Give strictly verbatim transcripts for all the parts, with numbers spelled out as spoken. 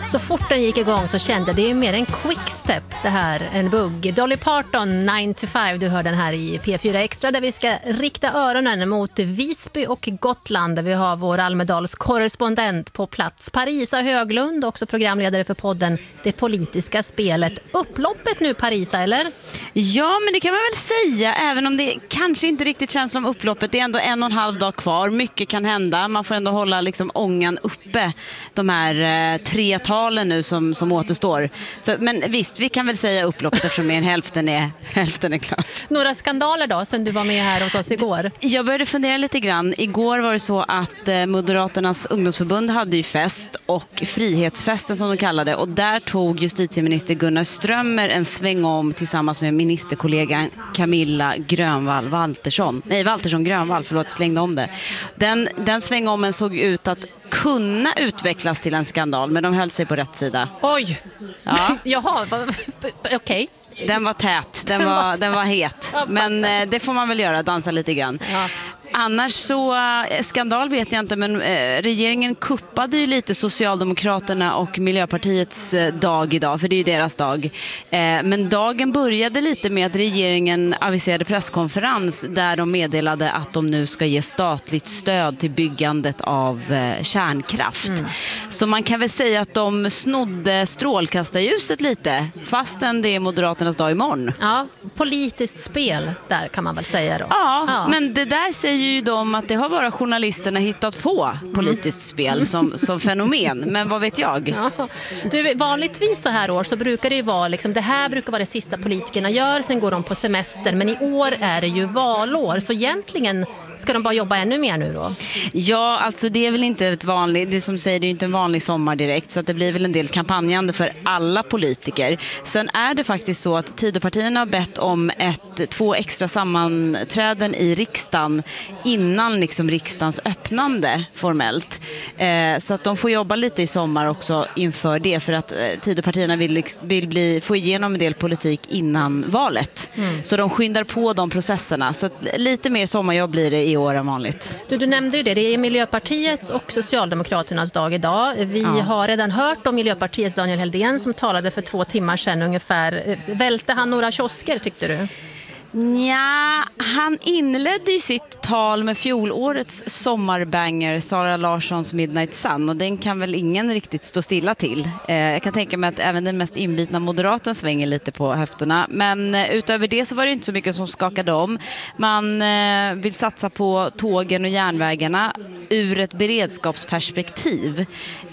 Så fort den gick igång så kände jag det är mer en quickstep det här, en bugg. Dolly Parton, nine to five, du hör den här i P fyra Extra där vi ska rikta öronen mot Visby och Gotland där vi har vår Almedals korrespondent på plats. Parisa Höglund, också programledare för podden Det politiska spelet. Upploppet nu Parisa, eller? Ja, men det kan man väl säga, även om det kanske inte riktigt känns som upploppet. Det är ändå en och en halv dag kvar, mycket kan hända. Man får ändå hålla liksom ångan uppe de här eh, tre talen nu som, som återstår. Så, men visst, vi kan väl säga upploppet eftersom mer än hälften är, hälften är klart. Några skandaler då, sen du var med här hos oss igår? Jag började fundera lite grann. Igår var det så att eh, Moderaternas ungdomsförbund hade ju fest och frihetsfesten som de kallade. Och där tog justitieminister Gunnar Strömmer en sväng om tillsammans med ministerkollegan Camilla Grönvall Waltersson. Nej, Waltersson Grönvall, förlåt, slängde om det. Den, den svängommen såg ut att kunna utvecklas till en skandal, men de höll sig på rätt sida. Oj! Ja. Jaha, okej. Okay. Den var tät, den var, den var het. Men eh, det får man väl göra, dansa lite grann. Ja. Annars så, eh, skandal vet jag inte, men eh, regeringen kuppade ju lite Socialdemokraterna och Miljöpartiets eh, dag idag, för det är ju deras dag. Eh, men dagen började lite med att regeringen aviserade presskonferens där de meddelade att de nu ska ge statligt stöd till byggandet av eh, kärnkraft. Mm. Så man kan väl säga att de snodde strålkastarljuset lite, fastän det är Moderaternas dag imorgon. Ja, politiskt spel där kan man väl säga då. Ja, ja. Men det där säger ju de att det har bara journalisterna hittat på politiskt spel som, som fenomen, men vad vet jag? Ja. Du, vanligtvis så här år så brukar det ju vara liksom, det här brukar vara det sista politikerna gör, sen går de på semester, men i år är det ju valår, så egentligen ska de bara jobba ännu mer nu då? Ja, alltså det är väl inte ett vanligt, det som säger det är inte en vanlig sommar direkt, så att det blir väl en del kampanjande för alla politiker. Sen är det faktiskt så att Tidöpartierna har bett om ett, två extra sammanträden i riksdagen innan liksom riksdagens öppnande formellt. Eh, så att de får jobba lite i sommar också inför det, för att eh, Tidöpartierna vill, vill bli, få igenom en del politik innan valet. Mm. Så de skyndar på de processerna. Så att lite mer sommarjobb blir det i år än vanligt. Du, du nämnde ju det, det är Miljöpartiets och Socialdemokraternas dag idag. Vi Ja. har redan hört om Miljöpartiets Daniel Heldén som talade för två timmar sedan ungefär. Välte han några kiosker tyckte du? Ja, han inledde ju sitt tal med fjolårets sommarbanger Sara Larssons Midnight Sun, och den kan väl ingen riktigt stå stilla till. Eh, jag kan tänka mig att även den mest inbitna moderaten svänger lite på höfterna, men eh, utöver det så var det inte så mycket som skakade om. Man eh, vill satsa på tågen och järnvägarna ur ett beredskapsperspektiv.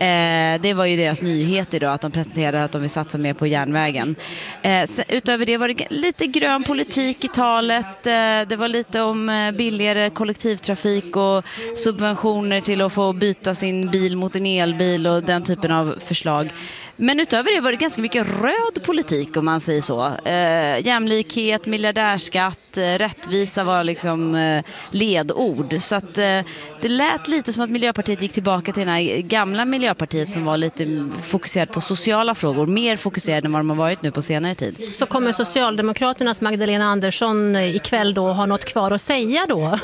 Eh, det var ju deras nyhet idag, att de presenterade att de vill satsa mer på järnvägen. Eh, så, utöver det var det lite grön politik i talet. Det var lite om billigare kollektivtrafik och subventioner till att få byta sin bil mot en elbil och den typen av förslag. Men utöver det var det ganska mycket röd politik, om man säger så. Eh, jämlikhet, miljardärskatt, eh, rättvisa var liksom eh, ledord. Så att eh, det lät lite som att Miljöpartiet gick tillbaka till den här gamla Miljöpartiet som var lite fokuserad på sociala frågor. Mer fokuserad än vad de har varit nu på senare tid. Så kommer Socialdemokraternas Magdalena Andersson ikväll då ha något kvar att säga då?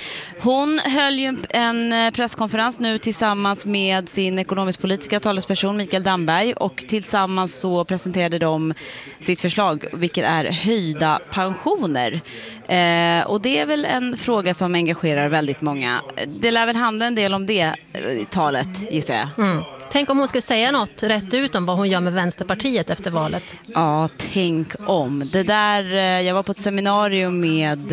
Hon höll ju en presskonferens nu tillsammans med sin ekonomisk-politiska talesperson Mikael Damberg, och tillsammans så presenterade de sitt förslag, vilket är höjda pensioner. Eh, och det är väl en fråga som engagerar väldigt många. Det lär väl handla en del om det i talet, gissar jag. Mm. Tänk om hon skulle säga något rätt ut om vad hon gör med Vänsterpartiet efter valet. Ja, tänk om. Det där, jag var på ett seminarium med,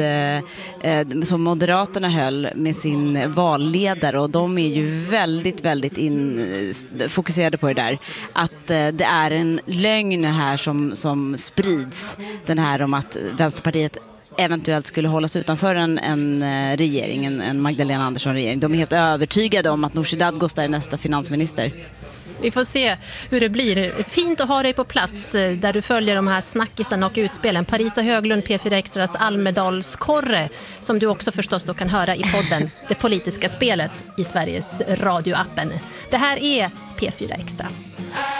eh, som Moderaterna höll med sin valledare, och de är ju väldigt, väldigt in, fokuserade på det där. Att eh, det är en lögn här som, som sprids, den här om att Vänsterpartiet eventuellt skulle hållas utanför en, en regering, en, en Magdalena Andersson-regering. De är helt övertygade om att Nooshi Dadgostar är nästa finansminister. Vi får se hur det blir. Fint att ha dig på plats där du följer de här snackisarna och utspelen. Parisa Höglund, P fyra Extras Almedalskorre, som du också förstås då kan höra i podden Det politiska spelet i Sveriges radioappen. Det här är P fyra Extra.